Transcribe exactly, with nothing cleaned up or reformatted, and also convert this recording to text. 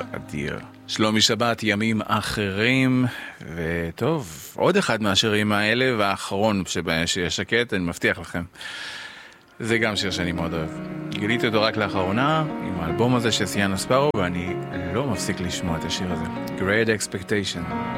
אדיר. שלומי שבת, ימים אחרים, וטוב, עוד אחד מהשירים האלה, והאחרון שבהם שישקט, אני מבטיח לכם. זה גם שיר שאני מאוד אוהב. גיליתי אותו רק לאחרונה, עם האלבום הזה של סיאנה ספארו, ואני לא מפסיק לשמוע את השיר הזה. Great Expectation.